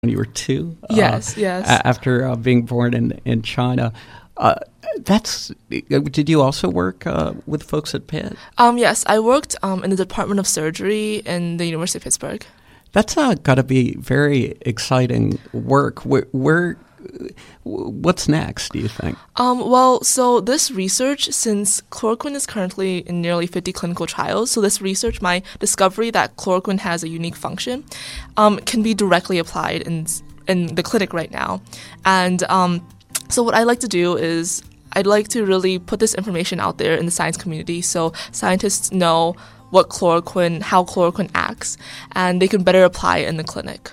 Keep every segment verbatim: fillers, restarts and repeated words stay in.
when you were two. Yes, uh, yes. a- After uh, being born in, in China. Uh, that's. Did you also work uh, with folks at Pitt? Um, yes, I worked um, in the Department of Surgery in the University of Pittsburgh. That's uh, got to be very exciting work. Where, where, what's next, do you think? Um, well, so this research, since chloroquine is currently in nearly fifty clinical trials, so this research, my discovery that chloroquine has a unique function, um, can be directly applied in in the clinic right now. And um, so what I like to do is I'd like to really put this information out there in the science community so scientists know what chloroquine, how chloroquine acts, and they can better apply it in the clinic.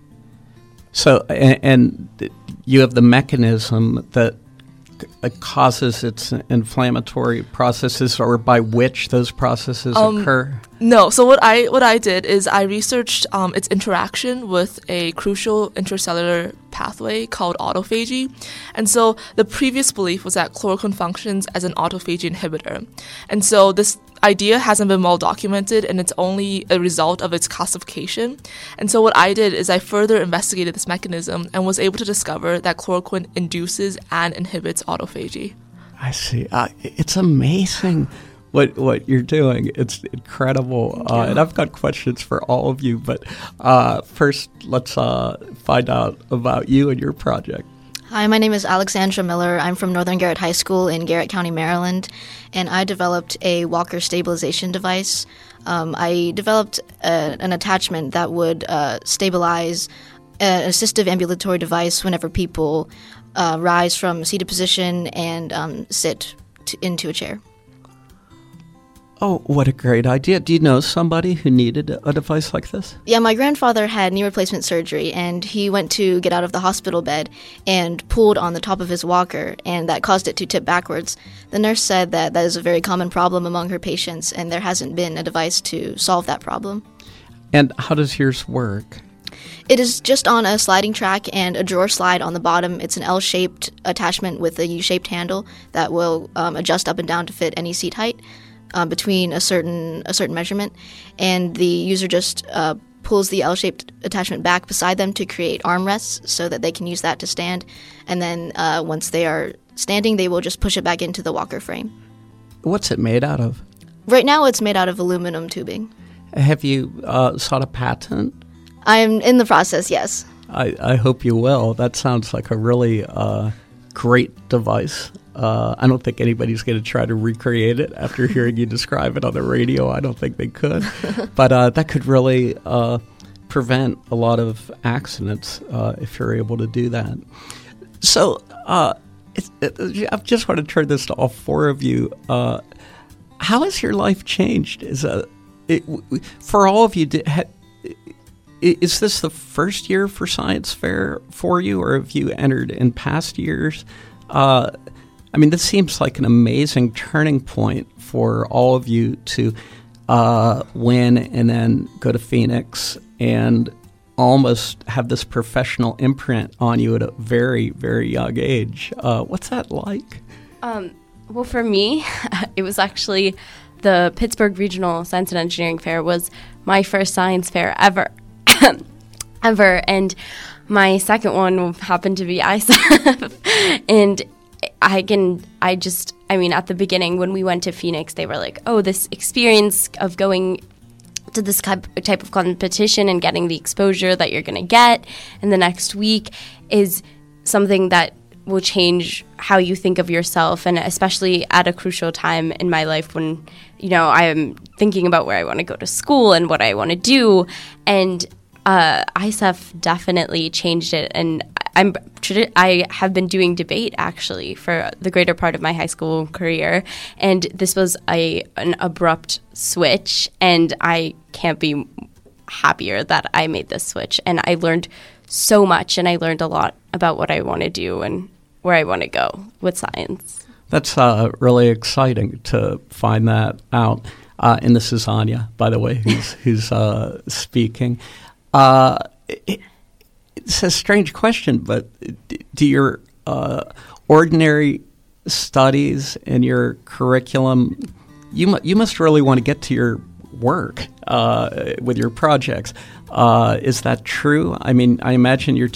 So, and, and you have the mechanism that causes its inflammatory processes, or by which those processes um, occur? No. So what I what I did is I researched um, its interaction with a crucial intracellular pathway called autophagy. And so the previous belief was that chloroquine functions as an autophagy inhibitor. And so this idea hasn't been well documented, and it's only a result of its calcification. And so what I did is I further investigated this mechanism and was able to discover that chloroquine induces and inhibits autophagy. I see. Uh, it's amazing what what you're doing. It's incredible. Uh, and I've got questions for all of you, but uh, first let's uh, find out about you and your project. Hi, my name is Alexandra Miller. I'm from Northern Garrett High School in Garrett County, Maryland, and I developed a walker stabilization device. Um, I developed a, an attachment that would uh, stabilize an assistive ambulatory device whenever people uh, rise from seated position and um, sit t- into a chair. Oh, what a great idea. Do you know somebody who needed a device like this? Yeah, my grandfather had knee replacement surgery, and he went to get out of the hospital bed and pulled on the top of his walker, and that caused it to tip backwards. The nurse said that that is a very common problem among her patients, and there hasn't been a device to solve that problem. And how does yours work? It is just on a sliding track and a drawer slide on the bottom. It's an L-shaped attachment with a U-shaped handle that will um, adjust up and down to fit any seat height. Uh, between a certain a certain measurement, and the user just uh, pulls the L-shaped attachment back beside them to create armrests so that they can use that to stand, and then uh, once they are standing, they will just push it back into the walker frame. What's it made out of? Right now, it's made out of aluminum tubing. Have you uh, sought a patent? I'm in the process, yes. I, I hope you will. That sounds like a really uh, great device. Uh, I don't think anybody's going to try to recreate it after hearing you describe it on the radio. I don't think they could. But uh, that could really uh, prevent a lot of accidents uh, if you're able to do that. So uh, it, it, I just want to turn this to all four of you. Uh, how has your life changed? Is a, it, for all of you, did, ha, is this the first year for Science Fair for you, or have you entered in past years? Uh, I mean, this seems like an amazing turning point for all of you to uh, win and then go to Phoenix and almost have this professional imprint on you at a very, very young age. Uh, what's that like? Um, well, for me, it was actually the Pittsburgh Regional Science and Engineering Fair was my first science fair ever. ever. And my second one happened to be I S A F. And I can, I just, I mean, at the beginning when we went to Phoenix, they were like, oh, this experience of going to this type, type of competition and getting the exposure that you're going to get in the next week is something that will change how you think of yourself, and especially at a crucial time in my life when, you know, I'm thinking about where I want to go to school and what I want to do. And uh, I S A F definitely changed it. And I'm I have been doing debate actually for the greater part of my high school career, and this was a an abrupt switch, and I can't be happier that I made this switch. And I learned so much, and I learned a lot about what I want to do and where I want to go with science. That's uh, really exciting to find that out. Uh, and this is Anya, by the way, who's who's uh, speaking. Uh, it, It's a strange question, but do your uh, ordinary studies and your curriculum, you mu- you must really want to get to your work uh, with your projects. Uh, is that true? I mean, I imagine you're